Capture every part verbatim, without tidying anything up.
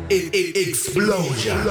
Explosion.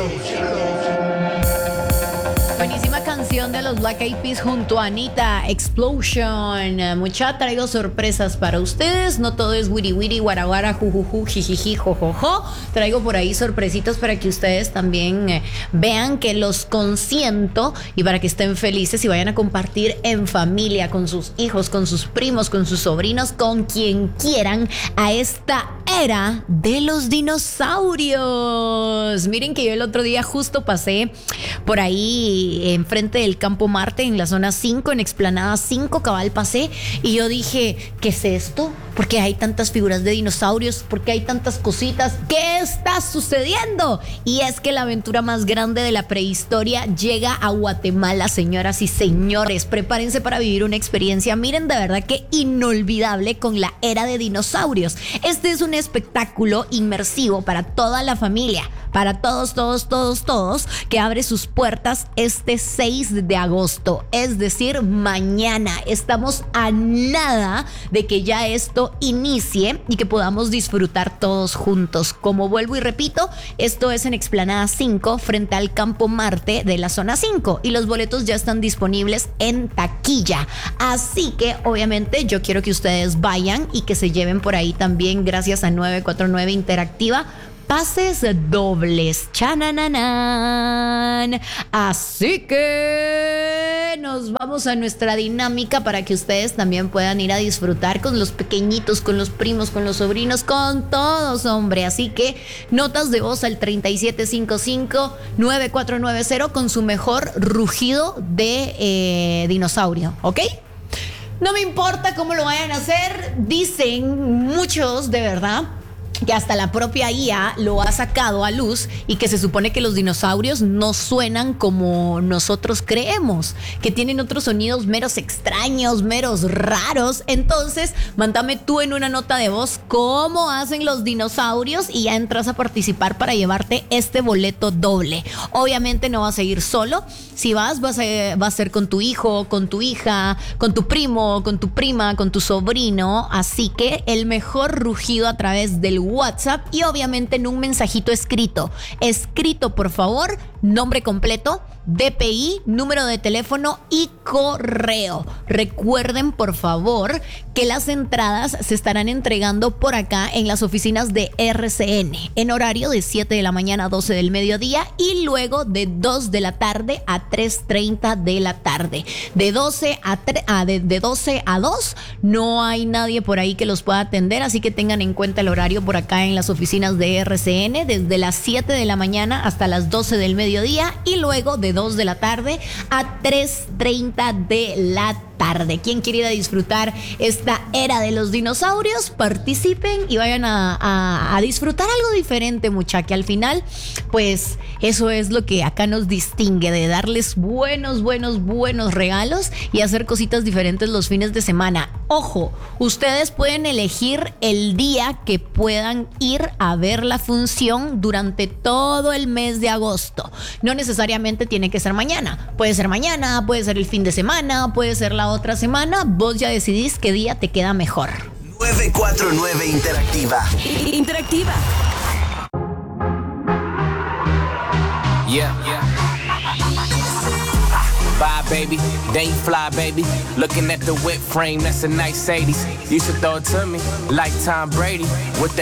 Buenísima canción de los Black Eyed Peas junto a Anita, Explosion. Mucha, traigo sorpresas para ustedes. No todo es wiri wiri, guaraguara, jujuju, jijiji, jojojo. Traigo por ahí sorpresitas para que ustedes también eh, vean que los consiento y para que estén felices y vayan a compartir en familia, con sus hijos, con sus primos, con sus sobrinos, con quien quieran a esta era de los dinosaurios. Miren que yo el otro día justo pasé por ahí enfrente del Campo Marte, en la zona cinco, en Explanada cinco, cabal pasé, y yo dije, ¿qué es esto? ¿Por qué hay tantas figuras de dinosaurios? ¿Por qué hay tantas cositas? ¿Qué está sucediendo? Y es que la aventura más grande de la prehistoria llega a Guatemala, señoras y señores. Prepárense para vivir una experiencia, miren, de verdad que inolvidable, con la era de dinosaurios. Este es un espectáculo inmersivo para toda la familia, para todos, todos, todos, todos, que abre sus puertas este seis de agosto, es decir, mañana. Estamos a nada de que ya esto inicie y que podamos disfrutar todos juntos. Como vuelvo y repito, esto es en Explanada cinco, frente al Campo Marte de la zona cinco, y los boletos ya están disponibles en taquilla. Así que obviamente yo quiero que ustedes vayan y que se lleven por ahí también, gracias a nueve cuatro nueve Interactiva, pases dobles. ¡Chanananan! Así que nos vamos a nuestra dinámica para que ustedes también puedan ir a disfrutar con los pequeñitos, con los primos, con los sobrinos, con todos, hombre. Así que notas de voz al treinta y siete cincuenta y cinco nueve cuatro nueve cero con su mejor rugido de eh, dinosaurio, ¿ok? No me importa cómo lo vayan a hacer. Dicen muchos, de verdad, que hasta la propia I A lo ha sacado a luz y que se supone que los dinosaurios no suenan como nosotros creemos, que tienen otros sonidos meros extraños, meros raros. Entonces, mándame tú en una nota de voz cómo hacen los dinosaurios y ya entras a participar para llevarte este boleto doble. Obviamente no vas a ir solo. Si vas, vas a, vas a ser con tu hijo, con tu hija, con tu primo, con tu prima, con tu sobrino. Así que el mejor rugido a través del WhatsApp y obviamente en un mensajito escrito. Escrito, por favor, nombre completo, D P I, número de teléfono y correo. Recuerden, por favor, que las entradas se estarán entregando por acá en las oficinas de R C N en horario de siete de la mañana a doce del mediodía y luego de dos de la tarde a tres treinta de la tarde. De doce a, tre- a de, de doce a dos no hay nadie por ahí que los pueda atender, así que tengan en cuenta el horario por acá en las oficinas de R C N desde las siete de la mañana hasta las doce del mediodía y luego de dos de la tarde a tres treinta de la tarde. ¿Quién quiere ir a disfrutar esta era de los dinosaurios? Participen y vayan a, a, a disfrutar algo diferente, mucha, que al final, pues eso es lo que acá nos distingue, de darles buenos, buenos, buenos regalos y hacer cositas diferentes los fines de semana. Ojo, ustedes pueden elegir el día que puedan ir a ver la función durante todo el mes de agosto. No necesariamente tiene que ser mañana. Puede ser mañana, puede ser el fin de semana, puede ser la otra semana. Vos ya decidís qué día te queda mejor. nueve cuatro nueve Interactiva. Interactiva. Yeah, yeah. Bye, baby. They ain't fly, baby. Looking at the whip frame, that's a nice eighties. You should throw it to me like Tom Brady with the